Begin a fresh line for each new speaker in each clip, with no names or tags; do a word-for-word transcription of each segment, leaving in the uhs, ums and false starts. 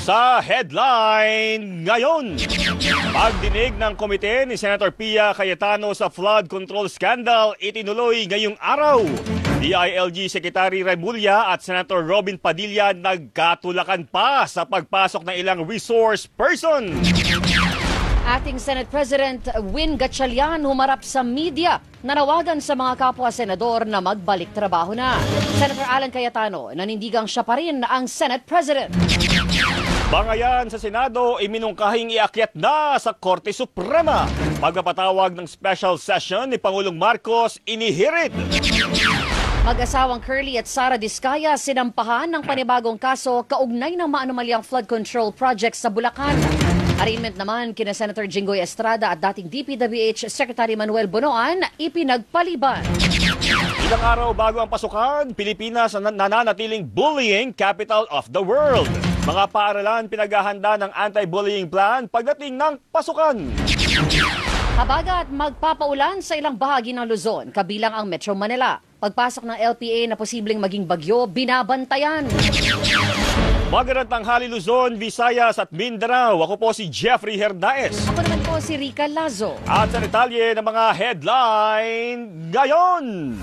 Sa headline ngayon, pagdinig ng komite ni Senator Pia Cayetano sa flood control scandal itinuloy ngayong araw. D I L G Secretary Remulla at Senator Robin Padilla nagkatulakan pa sa pagpasok ng ilang resource person.
Acting Senate President Win Gatchalian humarap sa media, nanawagan sa mga kapwa-senador na magbalik trabaho na. Senator Alan Cayetano, nanindigang siya pa rin ang Senate President.
Bangayan sa Senado, iminungkahing iakyat na sa Korte Suprema. Pagpapatawag ng special session ni Pangulong Marcos, inihirit.
Mag-asawang Curly at Sara Diskaya sinampahan ng panibagong kaso kaugnay ng maanumalyang flood control project sa Bulacan. Arraignment naman kina Senator Jinggoy Estrada at dating D P W H Secretary Manuel Bonoan ipinagpaliban.
Ilang araw bago ang pasukan, Pilipinas nananatiling bullying capital of the world. Mga paaralan pinaghahanda ng anti-bullying plan pagdating ng pasukan.
Habagat magpapaulan sa ilang bahagi ng Luzon, kabilang ang Metro Manila. Pagpasok ng L P A na posibleng maging bagyo, binabantayan.
Magandang tanghali Luzon, Visayas at Mindanao. Ako po si Jeffrey Hernaez.
Ako naman po si Rica Lazo.
At sa detalye ng mga headline ngayon.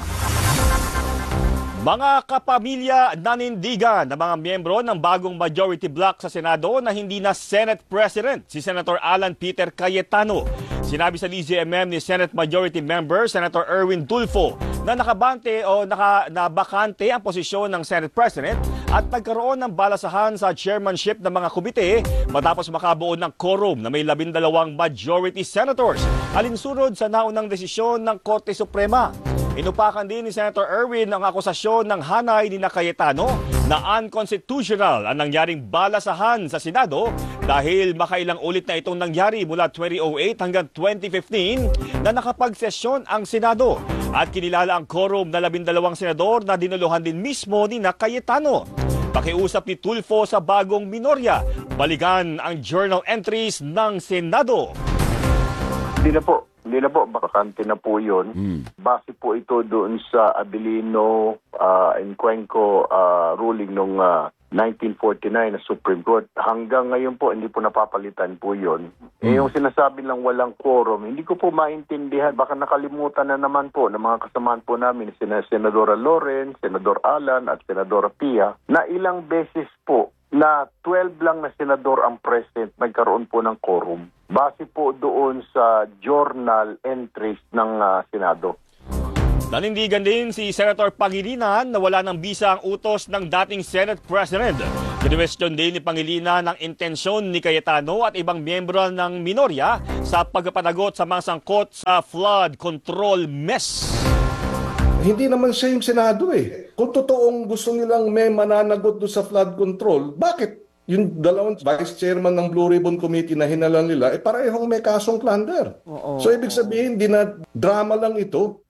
Mga kapamilya nanindigan ng mga miyembro ng bagong majority bloc sa Senado na hindi na Senate President si Senator Alan Peter Cayetano. Sinabi sa L Z M M ni Senate Majority Member Senator Erwin Tulfo na nakabante o naka, nabakante ang posisyon ng Senate President at nagkaroon ng balasahan sa chairmanship ng mga komite matapos makabuo ng quorum na may labindalawang majority senators alinsunod sa naunang desisyon ng Korte Suprema. Inupakan din ni Senator Erwin ang akusasyon ng hanay ni Cayetano na unconstitutional ang nangyaring balasahan sa Senado dahil makailang ulit na itong nangyari mula twenty oh eight hanggang twenty fifteen na nakapagsesyon ang Senado at kinilala ang quorum na labindalawang senador na dinuluhan din mismo ni Cayetano. Pakiusap ni Tulfo sa bagong minorya, balikan ang journal entries ng Senado.
Hindi na po. Hindi na po, bakante na po yun. Hmm. Base po ito doon sa Abilino uh, and Cuenco uh, ruling noong uh, nineteen forty-nine na Supreme Court. Hanggang ngayon po, hindi po napapalitan po yun. Hmm. Eh, yung sinasabi lang walang quorum, hindi ko po maintindihan. Baka nakalimutan na naman po ng mga kasamaan po namin, Sen- Senadora Loren, Senador Alan at Senadora Pia, na ilang beses po na twelve lang na senador ang present, nagkaroon po ng quorum. Base po doon sa journal entries ng uh, Senado.
Nanindigan din si Senator Pangilinan na wala ng bisa ang utos ng dating Senate President. Kinwestiyon din ni Pangilinan ang intensyon ni Cayetano at ibang miyembro ng minorya sa pagpapanagot sa mga sangkot sa flood control mess.
Hindi naman siya yung Senado eh. Kung totoong gusto nilang may mananagot doon sa flood control, bakit yung dalawang vice chairman ng Blue Ribbon Committee na hinalan nila, eh parehong may kasong plunder. Oo. So ibig sabihin, di na drama lang ito.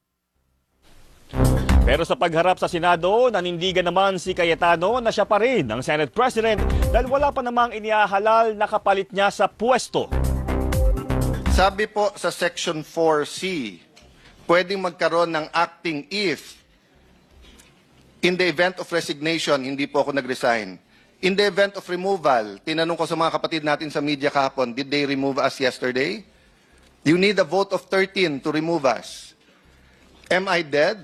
Pero sa pagharap sa Senado, nanindigan naman si Cayetano na siya pa rin ang Senate President dahil wala pa namang inihahalal na kapalit niya sa pwesto.
Sabi po sa Section four C, pwedeng magkaroon ng acting if in the event of resignation, hindi po ako nag-resign. In the event of removal, tinanong ko sa mga kapatid natin sa media kahapon, did they remove us yesterday? You need a vote of thirteen to remove us. Am I dead?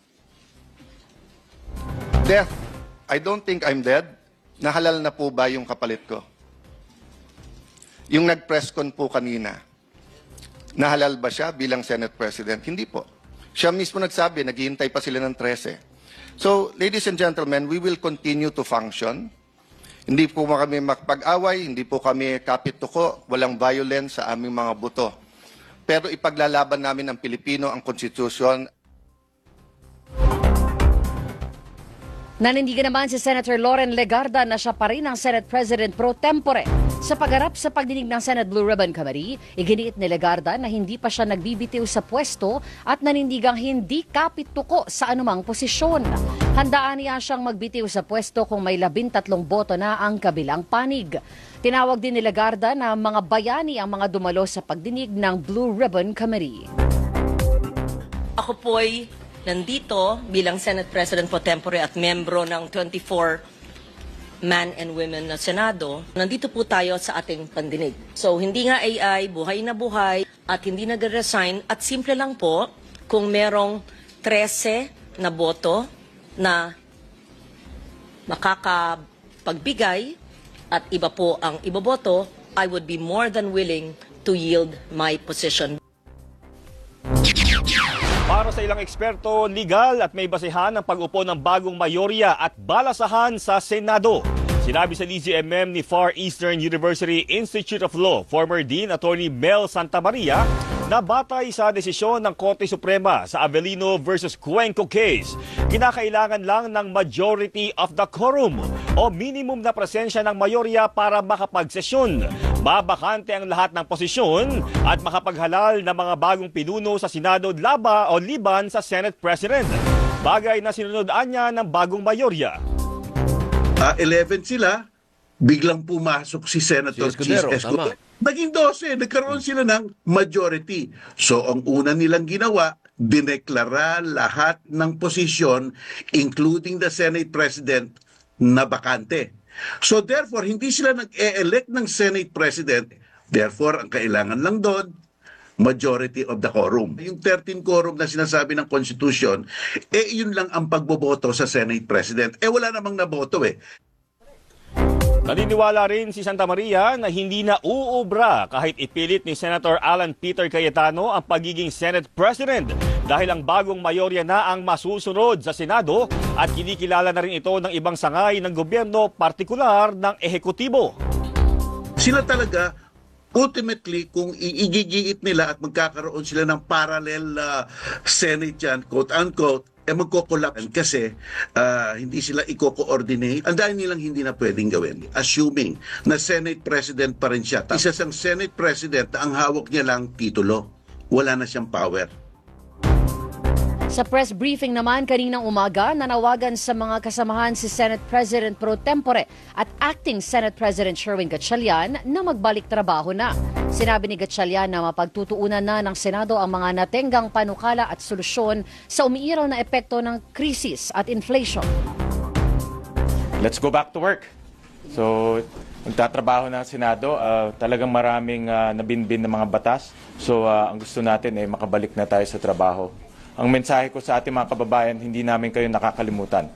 Death. I don't think I'm dead. Nahalal na po ba yung kapalit ko? Yung nag-press con po kanina, nahalal ba siya bilang Senate President? Hindi po. Siya mismo nagsabi, naghihintay pa sila ng thirteen. So, ladies and gentlemen, we will continue to function. Hindi po kami makapag-away, hindi po kami kapit-tuko, walang violence sa aming mga buto. Pero ipaglalaban namin ang Pilipino, ang konstitusyon.
Nanindigan naman si Senator Loren Legarda na siya pa rin ang Senate President pro tempore. Sa pagharap sa pagdinig ng Senate Blue Ribbon Committee, iginiit ni Legarda na hindi pa siya nagbibitiw sa pwesto at nanindigang hindi kapit-tuko sa anumang posisyon. Handaan niya siyang magbitiw sa pwesto kung may labintatlong boto na ang kabilang panig. Tinawag din ni Legarda na mga bayani ang mga dumalo sa pagdinig ng Blue Ribbon Committee.
Ako po'y nandito bilang Senate President pro tempore at membro ng twenty-four man and women na Senado, nandito po tayo sa ating pandinig. So, hindi nga A I, buhay na buhay, at hindi nag-resign, at simple lang po, kung merong trese na boto na makakapagbigay at iba po ang iboboto, I would be more than willing to yield my position.
Para sa ilang eksperto, legal at may basehan ang pag-upo ng bagong mayorya at balasahan sa Senado. Sinabi sa D Z M M ni Far Eastern University Institute of Law, former Dean Attorney Mel Santamaria, na batay sa desisyon ng Korte Suprema sa Avellino versus Cuenco case, kinakailangan lang ng majority of the quorum o minimum na presensya ng mayorya para makapagsesyon. Babakante ang lahat ng posisyon at makapaghalal ng mga bagong pinuno sa Senado laba o liban sa Senate President. Bagay na sinunod-an niya ng bagong mayorya.
Uh, eleven sila, biglang pumasok si Senator
Si Escudero,
Chis Escudero.
tama.
Naging twelve, nagkaroon sila ng majority. So ang una nilang ginawa, dineklara lahat ng posisyon, including the Senate President, na bakante. So therefore, hindi sila nag-e-elect ng Senate President. Therefore, ang kailangan lang doon, majority of the quorum. Yung thirteen quorum na sinasabi ng Constitution, eh yun lang ang pagboboto sa Senate President. Eh wala namang naboto eh.
Naniniwala rin si Santamaria na hindi na uubra kahit ipilit ni Senator Alan Peter Cayetano ang pagiging Senate President dahil ang bagong mayorya na ang masusunod sa Senado at kinikilala na rin ito ng ibang sangay ng gobyerno, partikular ng ehekutibo.
Sila talaga, ultimately, kung iigigiit nila at magkakaroon sila ng parallel uh, Senate yan, quote-unquote, eh magkukulakan kasi uh, hindi sila i-coordinate. Ang dahil nilang hindi na pwedeng gawin. Assuming na Senate President pa rin siya. Isa siyang Senate President na ang hawak niya lang titulo. Wala na siyang power.
Sa press briefing naman kaninang umaga, nanawagan sa mga kasamahan si Senate President Pro Tempore at Acting Senate President Sherwin Gatchalian na magbalik trabaho na. Sinabi ni Gatchalian na mapagtutuunan na ng Senado ang mga natenggang panukala at solusyon sa umiiraw na epekto ng krisis at inflation.
Let's go back to work. So, magtatrabaho na ang Senado. Uh, talagang maraming uh, nabinbin na mga batas. So, uh, ang gusto natin ay makabalik na tayo sa trabaho. Ang mensahe ko sa ating mga kababayan, hindi namin kayo nakakalimutan.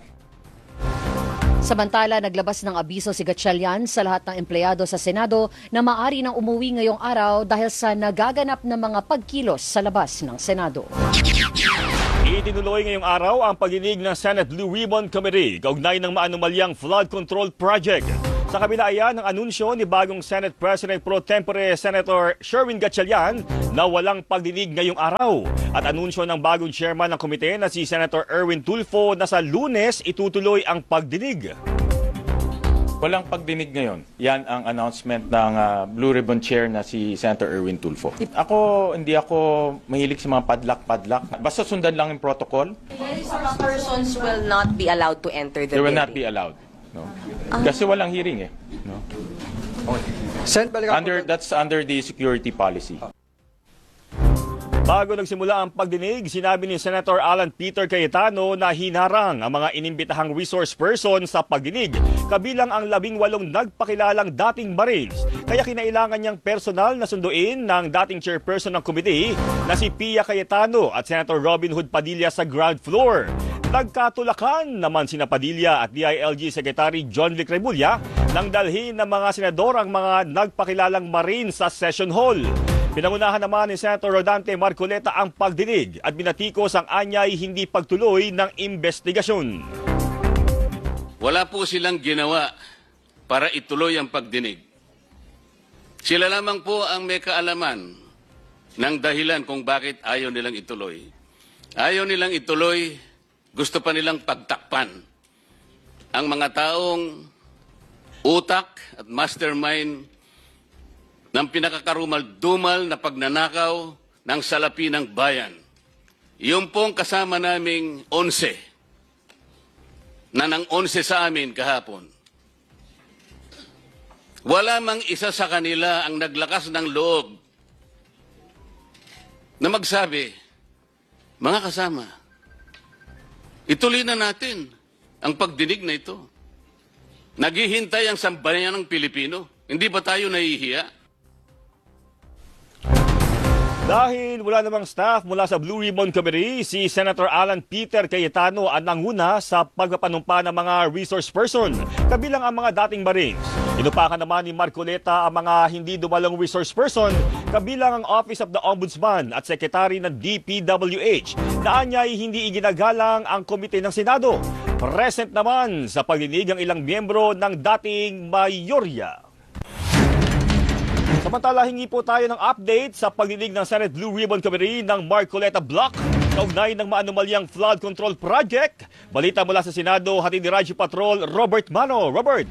Samantala, naglabas ng abiso si Gatchalian sa lahat ng empleyado sa Senado na maaari nang umuwi ngayong araw dahil sa nagaganap na mga pagkilos sa labas ng Senado.
Itinuloy ngayong araw ang pagdinig ng Senate Blue Ribbon Committee kaugnay ng maanumalyang flood control project. Sa kabila yan, ang anunsyo ni bagong Senate President Pro Tempore Senator Sherwin Gatchalian na walang pagdinig ngayong araw. At anunsyo ng bagong chairman ng komite na si Senator Erwin Tulfo na sa Lunes itutuloy ang pagdinig.
Walang pagdinig ngayon. Yan ang announcement ng uh, Blue Ribbon Chair na si Senator Erwin Tulfo. Ako, hindi ako mahilig sa mga padlak-padlak. Basta sundan lang yung protocol.
Persons will not be allowed to enter the
They will
building.
not be allowed. No? Kasi walang hearing eh. No? Under, that's under the security policy.
Bago nagsimula ang pagdinig, sinabi ni Senator Alan Peter Cayetano na hinarang ang mga inimbitahang resource person sa pagdinig, kabilang ang labing walong nagpakilalang dating Marines. Kaya kinailangan niyang personal na sunduin ng dating chairperson ng committee na si Pia Cayetano at Senator Robin Hood Padilla sa ground floor. Nagkatulakan naman sina Padilla at D I L G Secretary John Vic Remulla nang dalhin ng mga senador ang mga nagpakilalang Marines sa session hall. Pinangunahan naman ni Senator Rodante Marcoleta ang pagdinig at binatikos ang anyay hindi pagtuloy ng investigasyon.
Wala po silang ginawa para ituloy ang pagdinig. Sila lamang po ang may kaalaman ng dahilan kung bakit ayaw nilang ituloy. Ayaw nilang ituloy, gusto pa nilang pagtakpan ang mga taong utak at mastermind ng pinakakarumal-dumal na pagnanakaw ng salapi ng bayan. Yung pong kasama naming onse, na nang onse sa amin kahapon. Wala mang isa sa kanila ang naglakas ng loob na magsabi, mga kasama, ituloy na natin ang pagdinig na ito. Naghihintay ang sambayan ng Pilipino. Hindi ba tayo nahihiya?
Dahil wala namang staff mula sa Blue Ribbon Committee, si Senator Alan Peter Cayetano ang nanguna sa pagpapanumpa ng mga resource person, kabilang ang mga dating Marines. Inupakan naman ni Marcoleta ang mga hindi dumalong resource person, kabilang ang Office of the Ombudsman at Secretary ng D P W H, na anyay hindi iginagalang ang komite ng Senado. Present naman sa pagdinig ang ilang miyembro ng dating mayorya. Samantala, hingi po tayo ng update sa pagdinig ng Senate Blue Ribbon Committee ng Marcoleta Block kaugnay ng maanumalyang flood control project. Balita mula sa Senado, hatid ni Radyo Patrol, Robert Mano. Robert.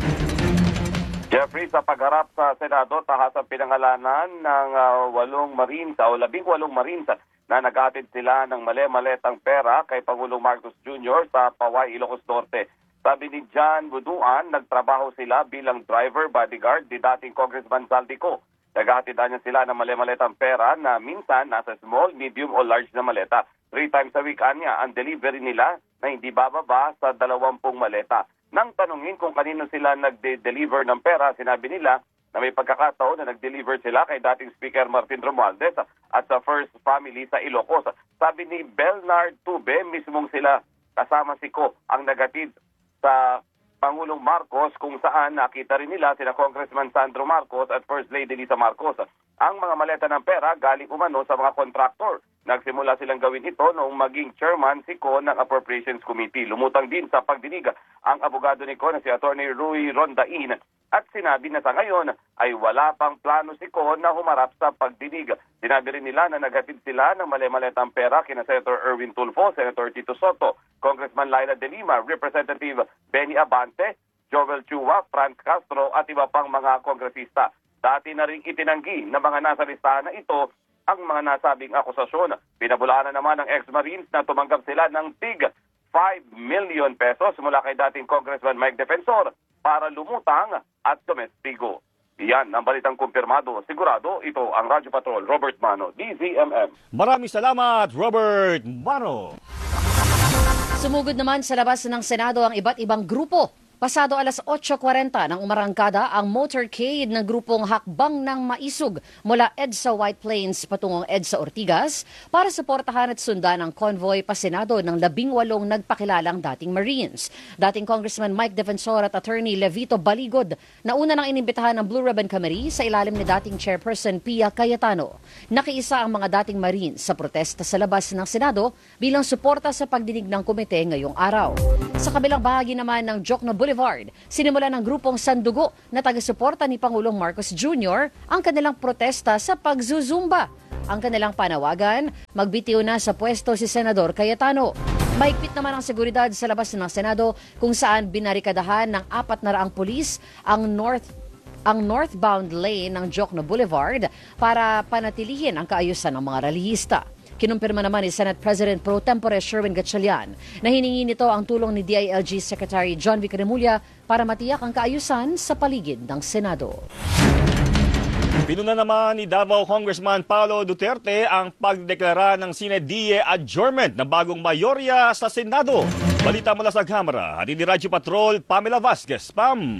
Jeffrey, sa pagharap sa Senado, tahas ang pinangalanan ng uh, walong Marines o labing walong Marines na nag-atid sila ng mali-maletang pera kay Pangulong Marcos Junior sa Paway, Ilocos Norte. Sabi ni John Buduan, nagtrabaho sila bilang driver bodyguard ni dating Congressman Saldico. Nag-aatidan niya sila ng mali-maletang pera na minsan nasa small, medium o large na maleta. Three times a week niya ang delivery nila na hindi bababa sa dalawampung maleta. Nang tanungin kung kanino sila nag-deliver ng pera, sinabi nila na may pagkakataon na nag-deliver sila kay dating Speaker Martin Romualdez at sa First Family sa Ilocos. Sabi ni Bernard Tube, mismong sila kasama si Ko ang nagatid sa Pangulong Marcos, kung saan nakita rin nila sina Congressman Sandro Marcos at First Lady Lisa Marcos. Ang mga maleta ng pera galing umano sa mga contractor. Nagsimula silang gawin ito noong maging chairman si Ko ng Appropriations Committee. Lumutang din sa pagdinig ang abogado ni Ko na si Attorney Rui Rondain at sinabi na sa ngayon ay wala pang plano si Ko na humarap sa pagdinig. Sinabi rin nila na naghatid sila ng mali-maletang pera kina Senator Erwin Tulfo, Senator Tito Soto, Congressman Laila De Lima, Representative Benny Abante, Joel Chua, Franz Castro at iba pang mga kongresista. Dati na rin itinanggi ng mga nasa listahan na ito ang mga nasabing akusasyon. Pinabulaan na naman ng ex-Marines na tumanggap sila ng tig five million pesos mula kay dating Congressman Mike Defensor para lumutang at tumestigo. Iyan ang balitang kumpirmado. Sigurado, ito ang Radyo Patrol, Robert Mano, D Z M M.
Maraming salamat, Robert Mano.
Sumugod naman sa labas ng Senado ang iba't ibang grupo. Pasado alas eight forty nang umarangkada ang motorcade ng grupong Hakbang ng Maisog mula EDSA White Plains patungong EDSA Ortigas para suportahan at sundan ang convoy pa Senado ng labing walong nagpakilalang dating Marines. Dating Congressman Mike Defensor at Attorney Levito Baligod na una nang inimbitahan ng Blue Ribbon Committee sa ilalim ni dating Chairperson Pia Cayetano. Nakiisa ang mga dating Marines sa protesta sa labas ng Senado bilang suporta sa pagdinig ng komite ngayong araw. Sa kabilang bahagi naman ng Jokno Boulevard, sinimula ng grupong Sandugo na taga-suporta ni Pangulong Marcos Junior ang kanilang protesta sa pagzuzumba. Ang kanilang panawagan, magbitiw na sa pwesto si Senador Cayetano. Mahigpit naman ang seguridad sa labas ng Senado kung saan binarikadahan ng apat na raang pulis ang north ang northbound lane ng Jokno Boulevard para panatilihin ang kaayusan ng mga relihista. Kinumpirma naman ni Senate President Pro Tempore Sherwin Gatchalian na hiningi nito ang tulong ni D I L G Secretary John V. Cremulya para matiyak ang kaayusan sa paligid ng Senado.
Pinuna naman ni Davao Congressman Paulo Duterte ang pagdeklara ng sine die adjournment ng bagong mayorya sa Senado. Balita mula sa Kamara, hatid ni Radyo Patrol, Pamela Vasquez. Pam!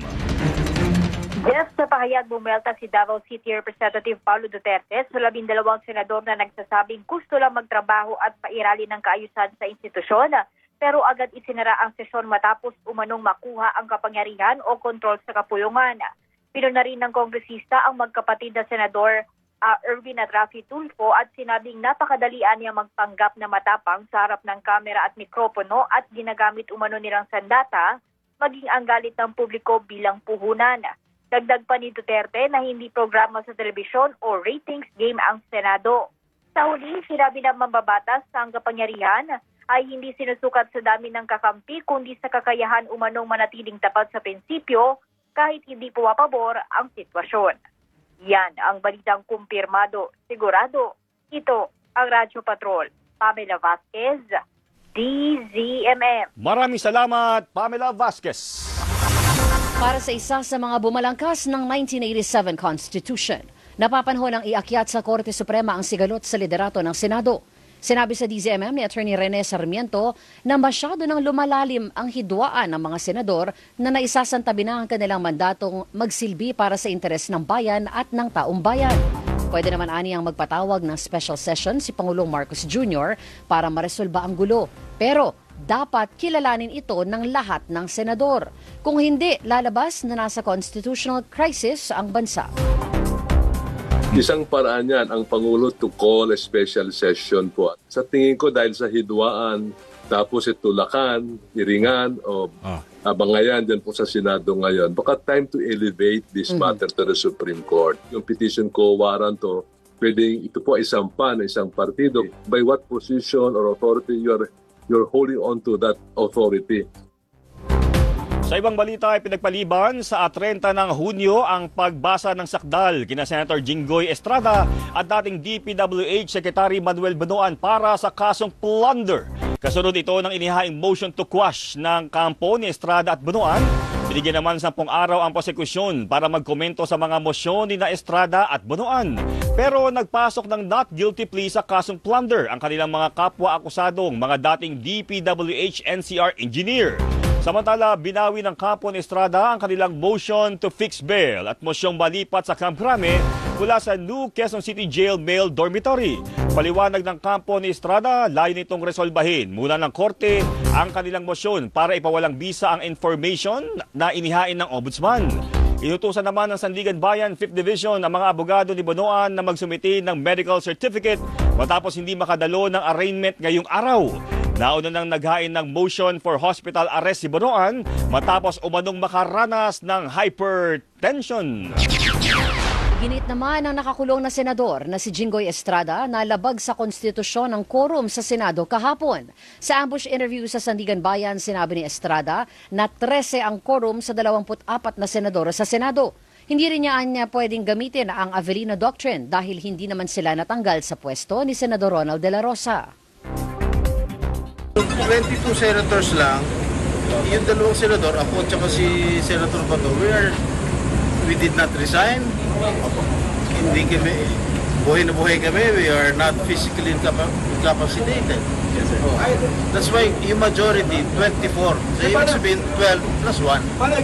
Yes, sa pahayag bumelta si Davao City Representative Paulo Duterte sa labindalawang senador na nagsasabing gusto lang magtrabaho at pairali ng kaayusan sa institusyon. Pero agad isinara ang sesyon matapos umanong makuha ang kapangyarihan o kontrol sa kapulungan. Pinuna rin ng kongresista ang magkapatid na senador uh, Erwin at Rafi Tulfo at sinabing napakadalian niya magpanggap na matapang sa harap ng kamera at mikropono at ginagamit umano nilang sandata maging ang galit ng publiko bilang puhunan. Dagdag pa ni Duterte na hindi programa sa telebisyon o ratings game ang Senado. Sa huli, sinabi ng mambabatas sa ang kapangyarihan ay hindi sinusukat sa dami ng kakampi kundi sa kakayahan umanong manatiling tapat sa prinsipyo kahit hindi pumapabor ang sitwasyon. Yan ang balitang kumpirmado. Sigurado, ito ang Radyo Patrol. Pamela Vasquez, D Z M M.
Maraming salamat, Pamela Vasquez.
Para sa isa sa mga bumalangkas ng nineteen eighty-seven Constitution, napapanahon ang iakyat sa Korte Suprema ang sigalot sa liderato ng Senado. Sinabi sa D Z M M ni Attorney Rene Sarmiento na masyado nang lumalalim ang hidwaan ng mga senador na naisasantabi na ang kanilang mandatong magsilbi para sa interes ng bayan at ng taong bayan. Pwede naman ani ang magpatawag ng special session si Pangulong Marcos Junior para maresolba ang gulo. Pero dapat kilalanin ito ng lahat ng senador. Kung hindi, lalabas na nasa constitutional crisis ang bansa.
Isang paraan yan ang Pangulo to call a special session po. Sa tingin ko dahil sa hidwaan, tapos itulakan, iringan, o ah. abangayan dyan po sa Senado ngayon, baka time to elevate this mm-hmm. matter to the Supreme Court. Yung petition ko, warrant to, pwedeng ito po isang pan, isang partido. By what position or authority you're, you're holding on to that authority?
Sa ibang balita ay pinagpaliban sa thirty ng Hunyo ang pagbasa ng sakdal kina Senator Jinggoy Estrada at dating D P W H Secretary Manuel Bunuan para sa kasong plunder. Kasunod ito ng inihaing motion to quash ng kampo ni Estrada at Bunuan. Binigyan naman sampung araw ang prosekusyon para magkomento sa mga mosyon ni na Estrada at Bunuan. Pero nagpasok ng not guilty plea sa kasong plunder ang kanilang mga kapwa-akusadong mga dating D P W H N C R engineer. Samantala, binawi ng kampo ni Estrada ang kanilang motion to fix bail at mosyong malipat sa Camp Crame mula sa New Quezon City Jail Male Dormitory. Paliwanag ng kampo ni Estrada, layo nitong resolbahin mula ng korte ang kanilang mosyon para ipawalang bisa ang information na inihain ng Ombudsman. Inutusan naman ng Sandigan Bayan fifth Division ang mga abogado ni Bunuan na magsumiti ng medical certificate matapos hindi makadalo ng arraignment ngayong araw. Nauna nang naghain ng motion for hospital arrest si Bunuan matapos umanong makaranas ng hypertension.
Ginit naman ang nakakulong na senador na si Jinggoy Estrada na labag sa konstitusyon ng quorum sa Senado kahapon. Sa ambush interview sa Sandigan Bayan, sinabi ni Estrada na thirteen ang quorum sa twenty-four na senador sa Senado. Hindi rin niya niya pwedeng gamitin ang Avellino Doctrine dahil hindi naman sila natanggal sa pwesto ni Senador Ronald De La Rosa.
twenty-two senators lang, yung dalawang senador, ako at saka si Senator Bato, we, are, we did not resign. Hindi kami, buhay na buhay kami, we are not physically incapacitated. That's why yung majority, twenty-four. So ibig sabihin, twelve plus one.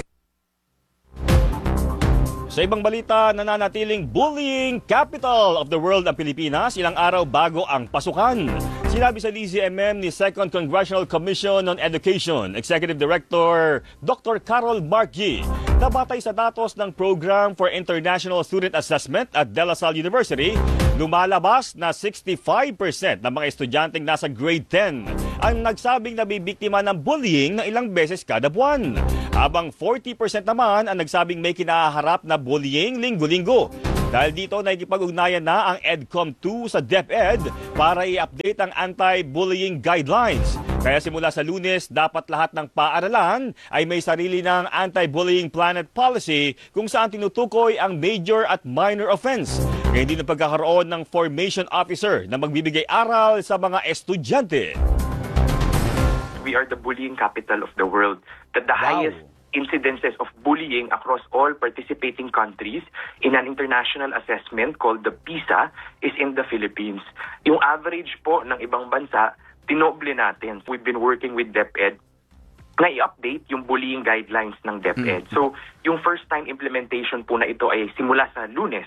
Sa ibang balita, nananatiling bullying capital of the world ang Pilipinas ilang araw bago ang pasukan. Sinabi sa D Z M M ni Second Congressional Commission on Education Executive Director Doctor Carol Markgi na batay sa datos ng Program for International Student Assessment at De La Salle University, lumalabas na sixty-five percent ng mga estudyanteng nasa grade ten ang nagsabing nabibiktima ng bullying ng ilang beses kada buwan. Habang forty percent naman ang nagsabing may kinaharap na bullying linggo-linggo. Dahil dito, nakikipag-ugnayan na ang EDCOM two sa DepEd para i-update ang anti-bullying guidelines. Kaya simula sa Lunes, dapat lahat ng paaralan ay may sarili ng anti-bullying plan at policy kung saan tinutukoy ang major at minor offense. Kaya hindi na pagkakaroon ng formation officer na magbibigay aral sa mga estudyante.
We are the bullying capital of the world. The, the wow. highest incidences of bullying across all participating countries in an international assessment called the PISA is in the Philippines. Yung average po ng ibang bansa, tinoble natin. We've been working with DepEd na i-update yung bullying guidelines ng DepEd. Mm-hmm. So, yung first time implementation po na ito ay simula sa Lunes.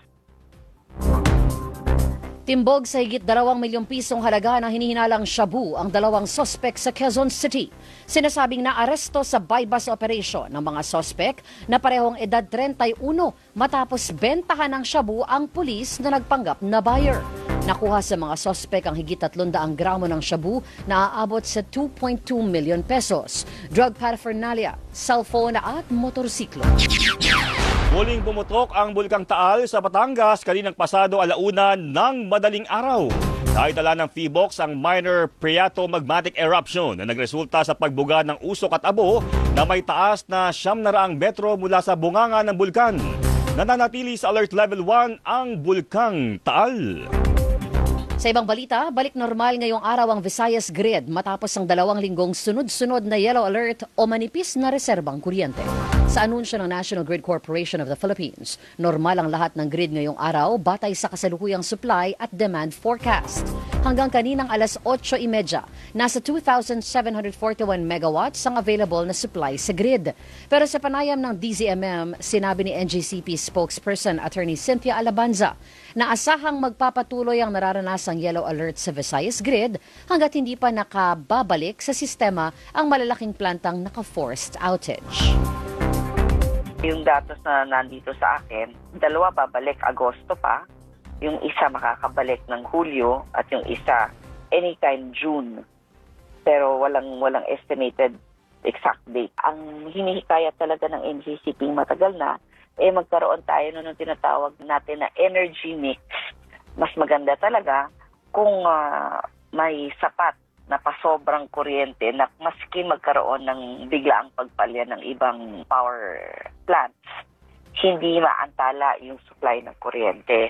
Timbog sa higit dalawang milyong pisong halaga ng hinihinalang shabu ang dalawang sospek sa Quezon City. Sinasabing naaresto sa bypass operation ng mga sospek na parehong edad thirty-one matapos bentahan ng shabu ang pulis na nagpanggap na buyer. Nakuha sa mga sospek ang higit tatlong daang gramo ng shabu na aabot sa two point two million pesos. Drug paraphernalia, cellphone at motorsiklo.
Muling pumutok ang Bulkang Taal sa Batangas kaninang pasado alauna ng madaling araw. Naitala ng P H I V O X ang minor phreatomagmatic eruption na nagresulta sa pagbuga ng usok at abo na may taas na siyam na raang metro mula sa bunganga ng bulkan. Nananatili sa Alert Level one ang Bulkang Taal.
Sa ibang balita, balik normal ngayong araw ang Visayas Grid matapos ang dalawang linggong sunod-sunod na yellow alert o manipis na reserbang kuryente. Sa anunsyo ng National Grid Corporation of the Philippines, normal ang lahat ng grid ngayong araw batay sa kasalukuyang supply at demand forecast. Hanggang kaninang alas otso trenta, nasa two thousand seven hundred forty-one megawatts ang available na supply sa grid. Pero sa panayam ng D Z M M, sinabi ni N G C P spokesperson Attorney Cynthia Alabanza na asahang magpapatuloy ang nararanasang yellow alert sa Visayas grid hanggat hindi pa nakababalik sa sistema ang malalaking plantang naka-forced outage.
Yung datos na nandito sa akin, dalawa babalik Agosto pa, yung isa makakabalik ng Hulyo at yung isa anytime June. Pero walang walang estimated exact date. Ang hinihikayat talaga ng N G C P matagal na, eh magkaroon tayo nun ng tinatawag natin na energy mix. Mas maganda talaga kung uh, may sapat na pasobrang kuryente na maski magkaroon ng biglaang pagpalya ng ibang power plants, hindi maantala yung supply ng kuryente.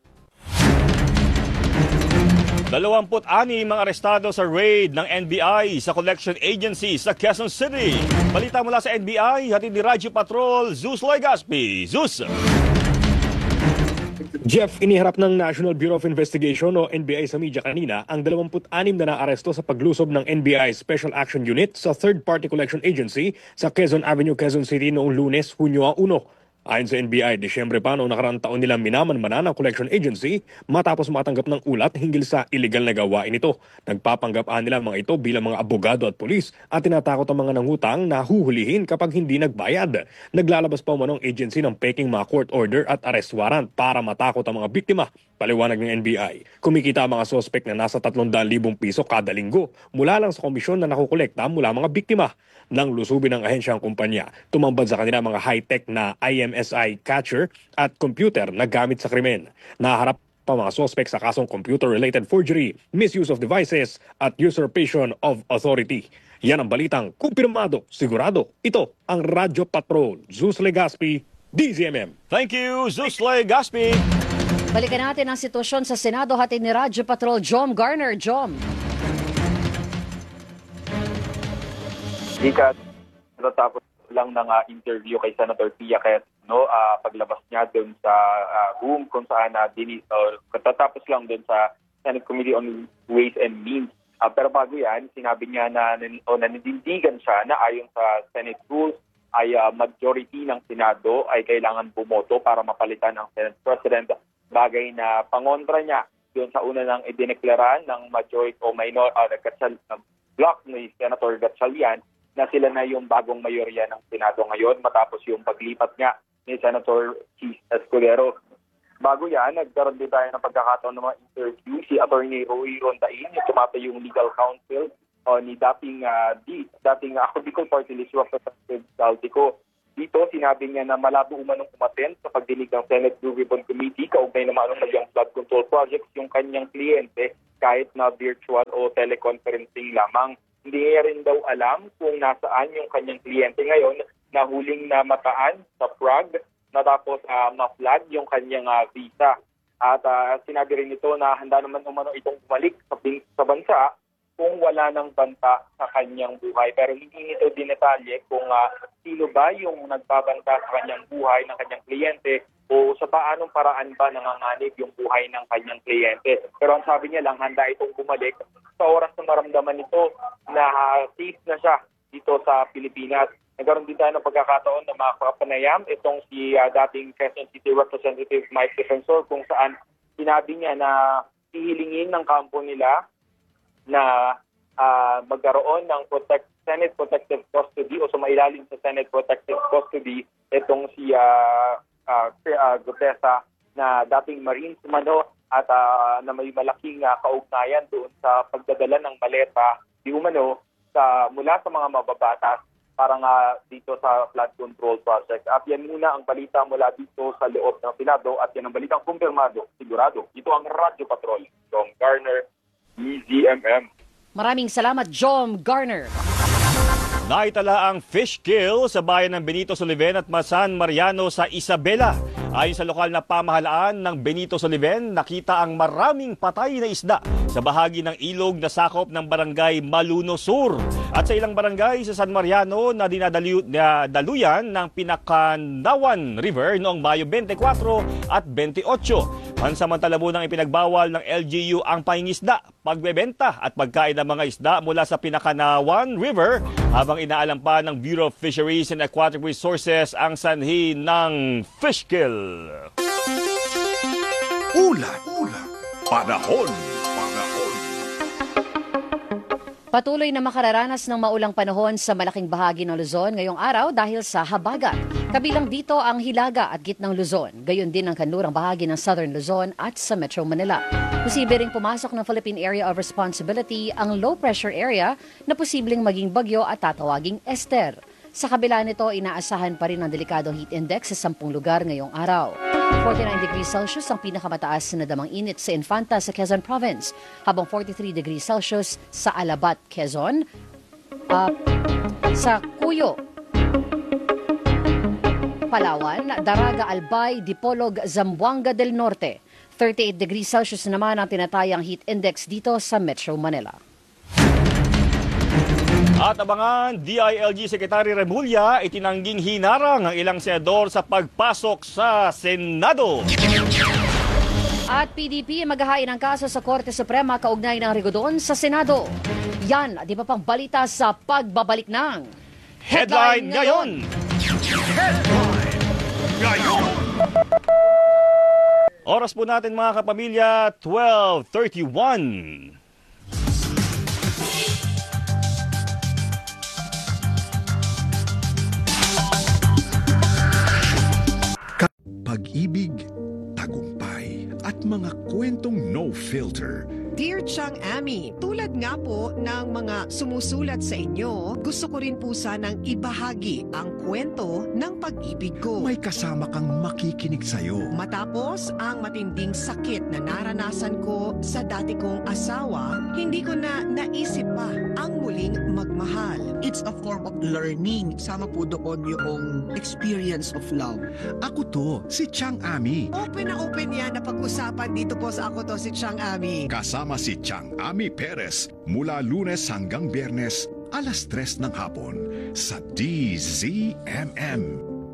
Dalawamput-anim ang arestado sa raid ng N B I sa collection agency sa Quezon City. Balita mula sa N B I, hatid ni Radyo Patrol, Zeus Legaspi. Zeus!
Jeff, iniharap ng National Bureau of Investigation o N B I sa media kanina ang dalawamput-anim na naaresto sa paglusob ng N B I Special Action Unit sa Third Party Collection Agency sa Quezon Avenue, Quezon City noong Lunes, Hunyo uno. Ayon sa N B I, Desyembre pa noong nakaraang taon nilang minaman-mana ng collection agency matapos makatanggap ng ulat hinggil sa illegal na gawain ito. Nagpapanggap-an nila mga ito bilang mga abogado at pulis at tinatakot ang mga nangutang na huhulihin kapag hindi nagbayad. Naglalabas pa umanong agency ng peking mga court order at arrest warrant para matakot ang mga biktima. Paliwanag ng N B I, kumikita ang mga sospek na nasa tatlong daan libong piso kada linggo mula lang sa komisyon na nakukolekta mula mga biktima. Nang lusubin ng ahensya ang kumpanya, tumambad sa kanila mga high-tech na I M S I catcher at computer na gamit sa krimen. Naharap pa mga sospek sa kasong computer-related forgery, misuse of devices at usurpation of authority. Yan ang balitang kumpirmado, sigurado. Ito ang Radyo Patrol. Zeus Legaspi, D Z M M.
Thank you, Zeus Legaspi.
Balikan natin ang sitwasyon sa Senado, hatid ni Radyo Patrol Jom Garner. Jom.
Ika, natapos lang ng uh, interview kay Senator Pia Cayetano, uh, paglabas niya doon sa uh, room kung saan uh, dinis, uh, katatapos lang doon sa Senate Committee on Ways and Means. Uh, pero bago yan, sinabi niya na o nanindigan siya na ayon sa Senate rules ay uh, majority ng Senado ay kailangan bumoto para mapalitan ang Senate President. Bagay na pangontra niya doon sa una ng idineklara ng majority o minor uh, uh, block ni Senator Gatchalian na sila na yung bagong mayorya ng Senado ngayon matapos yung paglipat nga ni Senator Chis Escudero. Bago yan, nagkaroon din tayo ng pagkakataon ng mga interview si Attorney Roy Rondain, yung tumatay yung legal counsel o ni dating uh, D, dating uh, Bicol Party List Representative Saltico. Dito, sinabi niya na malabo umanong umaten sa pagdinig ng Senate Blue Ribbon Committee kaugnay na maanong yung flood control projects yung kanyang kliyente kahit na virtual o teleconferencing lamang. Hindi niya rin daw alam kung nasaan yung kanyang kliyente ngayon na huling na mataan sa Prague natapos uh, ma-flag yung kanyang uh, visa. At uh, sinabi rin ito na handa naman umano itong bumalik sa, sa bansa kung wala ng banta sa kanyang buhay. Pero hindi nito dinetalye kung uh, sino ba yung nagbabanta sa kanyang buhay ng kanyang kliyente o sa paanong paraan ba nanganganib yung buhay ng kanyang kliyente. Pero ang sabi niya lang, handa itong bumalik sa oras na maramdaman nito na uh, safe na siya dito sa Pilipinas. Nagkaroon din tayo ng pagkakataon na makapanayam itong si uh, dating Quezon City Representative Mike Defensor kung saan sinabi niya na hihilingin ng kampo nila na uh, magkaroon ng protect, Senate Protective Custody o sumailalim sa Senate Protective Custody itong si uh, uh, uh, Gutesa na dating Marines umano at uh, na may malaking uh, kaugnayan doon sa pagdadala ng maleta di umano sa, mula sa mga mababatas para nga dito sa flood control project. At yan muna ang balita mula dito sa loob ng Senado at yan ang balitang kumpirmado, sigurado. Ito ang Radyo Patrol, Jom Garner, D Z M M.
Maraming salamat, Jom Garner.
Naitala ang fish kill sa bayan ng Benito Soliven at Masan Mariano sa Isabela. Ayon sa lokal na pamahalaan ng Benito Soliven, nakita ang maraming patay na isda sa bahagi ng ilog na sakop ng barangay Maluno Sur at sa ilang barangay sa San Mariano na dinadalu na daluyan ng Pinakanawan River noong Mayo twenty-four at twenty-eight. Pansamantala munang ipinagbawal ng L G U ang pangingisda, pagbebenta at pagkain ng mga isda mula sa Pinakanawan River habang inaalam pa ng Bureau of Fisheries and Aquatic Resources ang sanhi ng fish kill.
Ulat, ulat, panahon, panahon.
Patuloy na makararanas ng maulang panahon sa malaking bahagi ng Luzon ngayong araw dahil sa habagat. Kabilang dito ang Hilaga at Gitnang Luzon, gayon din ang kanlurang bahagi ng Southern Luzon at sa Metro Manila. Posible ring pumasok ng Philippine Area of Responsibility ang low pressure area na posibleng maging bagyo at tatawaging Esther. Sa kabila nito, inaasahan pa rin ang delikadong heat index sa sampung lugar ngayong araw. forty-nine degrees Celsius ang pinakamataas na damang init sa Infanta sa Quezon Province, habang forty-three degrees Celsius sa Alabat, Quezon, uh, sa Cuyo, Palawan, Daraga, Albay, Dipolog, Zamboanga del Norte. thirty-eight degrees Celsius naman ang tinatayang heat index dito sa Metro Manila.
At abangan, D I L G Secretary Remulla itinangging hinarang ang ilang senador sa pagpasok sa Senado.
At P D P maghahain ng kaso sa Korte Suprema kaugnay ng Rigodon sa Senado. Yan, di ba pang balita sa pagbabalik ng
Headline Ngayon!
Headline Ngayon!
Oras po natin mga kapamilya, twelve thirty-one.
Pag-ibig, tagumpay, at mga kwentong no filter.
Dear Chang Ami, tulad nga po ng mga sumusulat sa inyo, gusto ko rin po sanang ibahagi ang kwento ng pag-ibig ko.
May kasama kang makikinig sa'yo.
Matapos ang matinding sakit na naranasan ko sa dati kong asawa, hindi ko na naisip pa ang muling magmahal.
It's a form of learning. Sama po doon yung experience of love.
Ako to, si Chang Ami.
Open na open yan na pag-usapan dito po sa Ako To Si Chang Ami.
Kasama si Chang Ami Perez mula Lunes hanggang Biyernes, alas tres ng hapon sa D Z M M.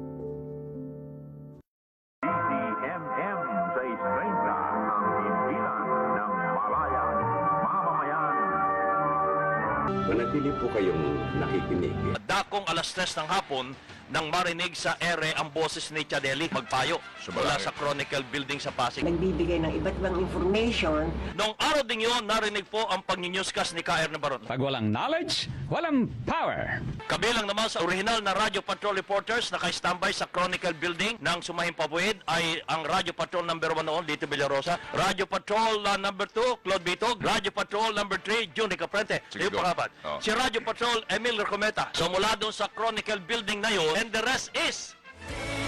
Manatili po kayong nakikinig.
Dakong alas tres ng hapon nang marinig sa ere ang boses ni Chadeli magpayo mula sa Chronicle Building sa Pasig.
Nagbibigay ng iba't ibang information.
Noong araw din yun, narinig po ang pag-newscast ni K R Nabaron.
Pag walang knowledge, walang power.
Kabilang naman sa original na Radio Patrol reporters na naka-standby sa Chronicle Building ng Sumahing Pabuid ay ang Radio Patrol number one noon, Lito Villarosa. Radio Patrol uh, number two, Claude Bitog. Radio Patrol number three, June Caprente. Yung pangapat. Oh. Si Radio Patrol, Emil Recometa. So mula doon sa Chronicle Building na yun, and the rest is